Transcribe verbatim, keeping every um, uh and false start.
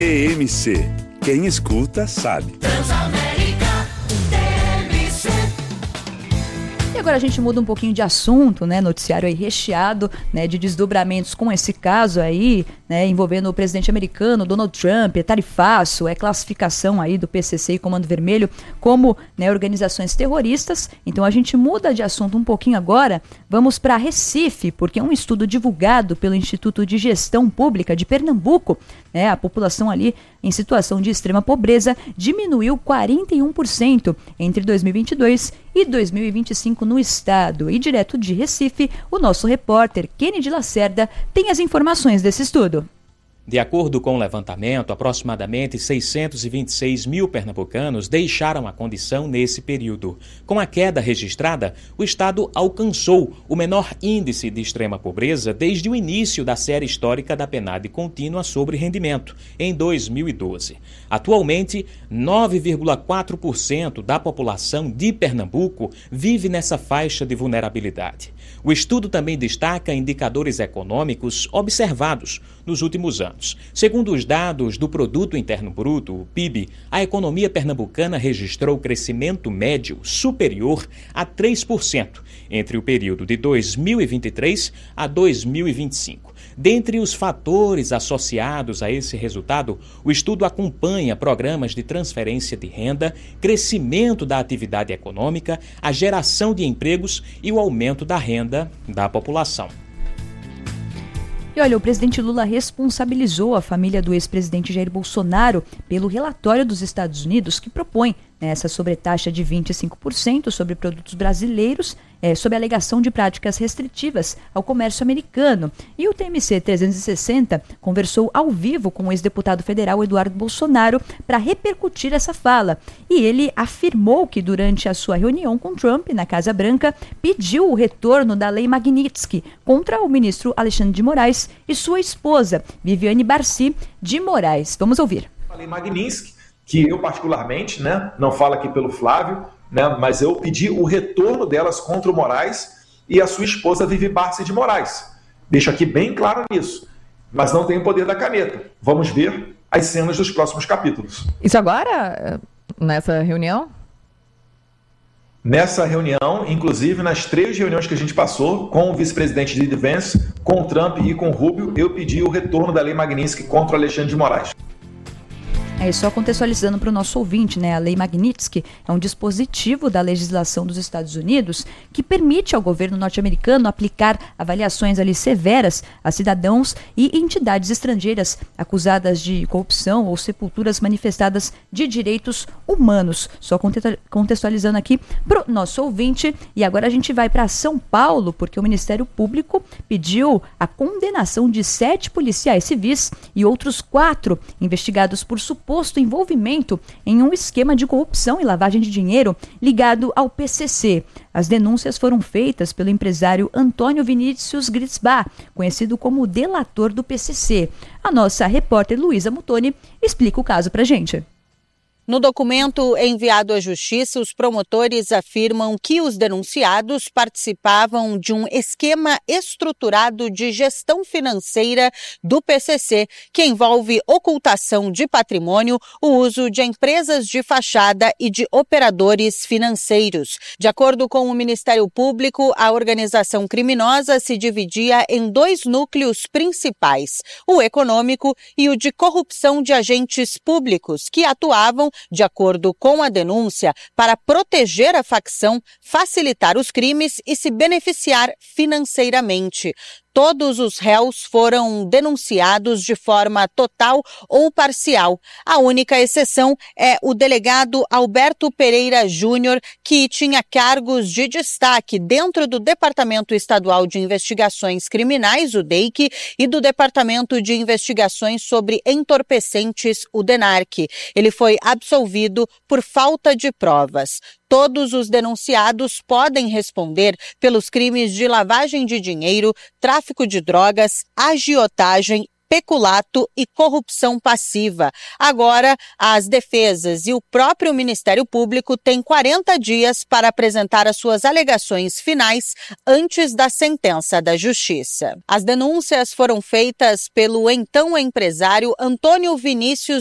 T M C. Quem escuta sabe. E agora a gente muda um pouquinho de assunto, né? Noticiário aí recheado, né, de desdobramentos com esse caso aí, né, envolvendo o presidente americano Donald Trump, é tarifaço, é classificação aí do P C C e Comando Vermelho como, né, organizações terroristas. Então a gente muda de assunto um pouquinho agora, vamos para Recife, porque um estudo divulgado pelo Instituto de Gestão Pública de Pernambuco, né, a população ali em situação de extrema pobreza diminuiu quarenta e um por cento entre dois mil e vinte e dois e dois mil e vinte e cinco no estado. E direto de Recife, o nosso repórter Kennedy Lacerda tem as informações desse estudo. De acordo com o levantamento, aproximadamente seiscentos e vinte e seis mil pernambucanos deixaram a condição nesse período. Com a queda registrada, o estado alcançou o menor índice de extrema pobreza desde o início da série histórica da PNAD contínua sobre rendimento, em dois mil e doze. Atualmente, nove vírgula quatro por cento da população de Pernambuco vive nessa faixa de vulnerabilidade. O estudo também destaca indicadores econômicos observados nos últimos anos. Segundo os dados do Produto Interno Bruto, o P I B, a economia pernambucana registrou crescimento médio superior a três por cento entre o período de dois mil e vinte e três a dois mil e vinte e cinco. Dentre os fatores associados a esse resultado, o estudo acompanha programas de transferência de renda, crescimento da atividade econômica, a geração de empregos e o aumento da renda da população. E olha, o presidente Lula responsabilizou a família do ex-presidente Jair Bolsonaro pelo relatório dos Estados Unidos que propõe, né, essa sobretaxa de vinte e cinco por cento sobre produtos brasileiros, é, sob a alegação de práticas restritivas ao comércio americano. E o T M C trezentos e sessenta conversou ao vivo com o ex-deputado federal Eduardo Bolsonaro para repercutir essa fala. E ele afirmou que durante a sua reunião com Trump na Casa Branca, pediu o retorno da Lei Magnitsky contra o ministro Alexandre de Moraes e sua esposa, Viviane Barci de Moraes. Vamos ouvir. A Lei Magnitsky, que eu particularmente, né, não falo aqui pelo Flávio, né, mas eu pedi o retorno delas contra o Moraes e a sua esposa Vivi Barci de Moraes. Deixo aqui bem claro nisso, mas não tem o poder da caneta. Vamos ver as cenas dos próximos capítulos. Isso agora, nessa reunião? Nessa reunião, inclusive nas três reuniões que a gente passou com o vice-presidente J D Vance, com o Trump e com o Rubio, eu pedi o retorno da Lei Magnitsky contra o Alexandre de Moraes. É, só contextualizando para o nosso ouvinte, né, a Lei Magnitsky é um dispositivo da legislação dos Estados Unidos que permite ao governo norte-americano aplicar avaliações ali severas a cidadãos e entidades estrangeiras acusadas de corrupção ou sepulturas manifestadas de direitos humanos. Só contextualizando aqui para o nosso ouvinte. E agora a gente vai para São Paulo, porque o Ministério Público pediu a condenação de sete policiais civis e outros quatro investigados por suposto posto envolvimento em um esquema de corrupção e lavagem de dinheiro ligado ao P C C. As denúncias foram feitas pelo empresário Antônio Vinícius Gritzbach, conhecido como o delator do P C C. A nossa repórter Luísa Mutoni explica o caso pra gente. No documento enviado à Justiça, os promotores afirmam que os denunciados participavam de um esquema estruturado de gestão financeira do P C C, que envolve ocultação de patrimônio, o uso de empresas de fachada e de operadores financeiros. De acordo com o Ministério Público, a organização criminosa se dividia em dois núcleos principais, o econômico e o de corrupção de agentes públicos, que atuavam de acordo com a denúncia, para proteger a facção, facilitar os crimes e se beneficiar financeiramente. Todos os réus foram denunciados de forma total ou parcial. A única exceção é o delegado Alberto Pereira Júnior, que tinha cargos de destaque dentro do Departamento Estadual de Investigações Criminais, o D E I C, e do Departamento de Investigações sobre Entorpecentes, o DENARC. Ele foi absolvido por falta de provas. Todos os denunciados podem responder pelos crimes de lavagem de dinheiro, tráfico de drogas, agiotagem peculato e corrupção passiva. Agora, as defesas e o próprio Ministério Público têm quarenta dias para apresentar as suas alegações finais antes da sentença da Justiça. As denúncias foram feitas pelo então empresário Antônio Vinícius